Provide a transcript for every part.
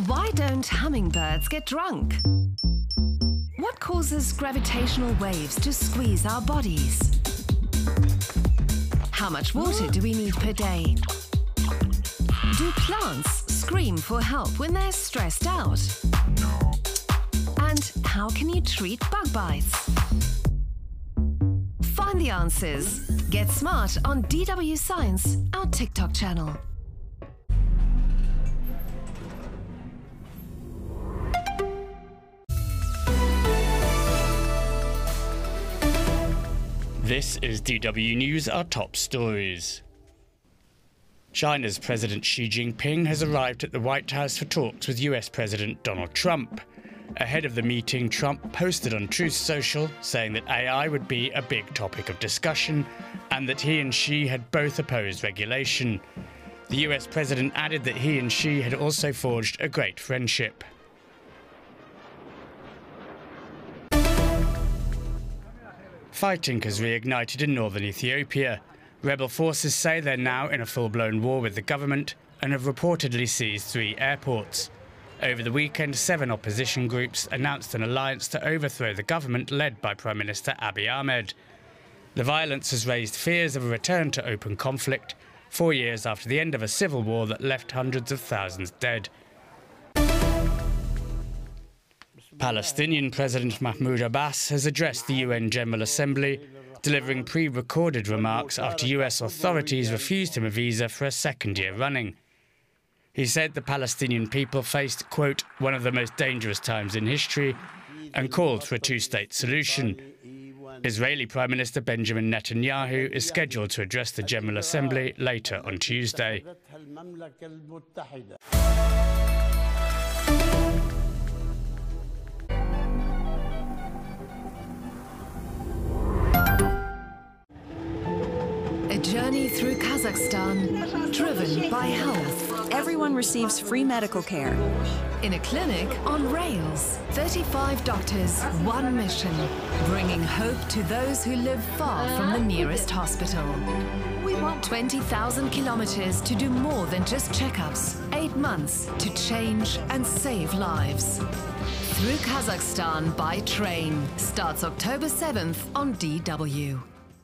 Why don't hummingbirds get drunk? What causes gravitational waves to squeeze our bodies? How much water do we need per day? Do plants scream for help when they're stressed out? And how can you treat bug bites? Find the answers. Get smart on DW Science, our TikTok channel. This is DW News, our top stories. China's President Xi Jinping has arrived at the White House for talks with US President Donald Trump. Ahead of the meeting, Trump posted on Truth Social saying that AI would be a big topic of discussion and that he and Xi had both opposed regulation. The US President added that he and Xi had also forged a great friendship. Fighting has reignited in northern Ethiopia. Rebel forces say they're now in a full-blown war with the government and have reportedly seized 3 airports. Over the weekend, 7 opposition groups announced an alliance to overthrow the government led by Prime Minister Abiy Ahmed. The violence has raised fears of a return to open conflict 4 years after the end of a civil war that left hundreds of thousands dead. Palestinian President Mahmoud Abbas has addressed the UN General Assembly, delivering pre-recorded remarks after US authorities refused him a visa for a second year running. He said the Palestinian people faced, quote, one of the most dangerous times in history, and called for a 2-state solution. Israeli Prime Minister Benjamin Netanyahu is scheduled to address the General Assembly later on Tuesday. A journey through Kazakhstan, driven by health. Everyone receives free medical care. In a clinic on rails, 35 doctors, one mission, bringing hope to those who live far from the nearest hospital. We want 20,000 kilometers to do more than just checkups. 8 months to change and save lives. Through Kazakhstan by train starts October 7th on DW.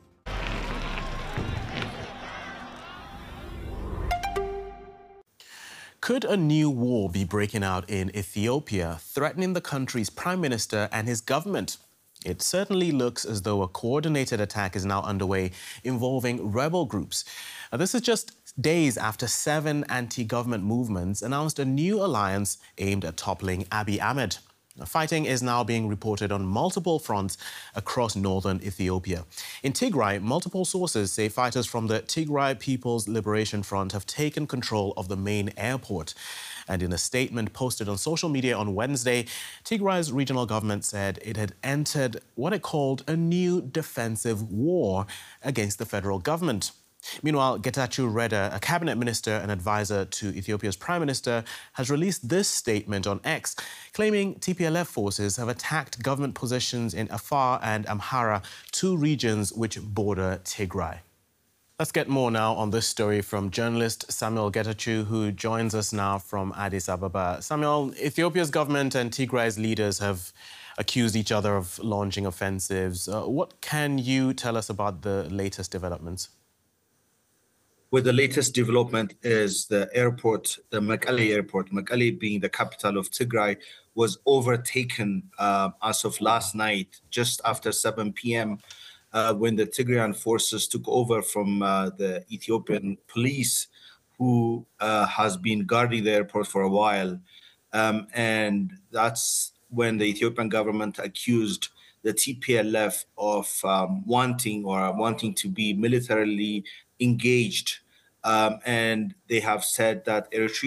Could a new war be breaking out in Ethiopia, threatening the country's prime minister and his government? It certainly looks as though a coordinated attack is now underway involving rebel groups. This is just days after 7 anti-government movements announced a new alliance aimed at toppling Abiy Ahmed. Fighting is now being reported on multiple fronts across northern Ethiopia. In Tigray, multiple sources say fighters from the Tigray People's Liberation Front have taken control of the main airport. And in a statement posted on social media on Wednesday, Tigray's regional government said it had entered what it called a new defensive war against the federal government. Meanwhile, Getachew Reda, a cabinet minister and advisor to Ethiopia's prime minister, has released this statement on X, claiming TPLF forces have attacked government positions in Afar and Amhara, 2 regions which border Tigray. Let's get more now on this story from journalist Samuel Getachew, who joins us now from Addis Ababa. Samuel, Ethiopia's government and Tigray's leaders have accused each other of launching offensives. What can you tell us about the latest developments? Well, the latest development is the airport, the Mekelle airport, Mekelle being the capital of Tigray, was overtaken as of last night, just after 7 p.m., when the Tigrayan forces took over from the Ethiopian police, who has been guarding the airport for a while. And that's when the Ethiopian government accused the TPLF of wanting to be militarily engaged. And they have said that Eritrea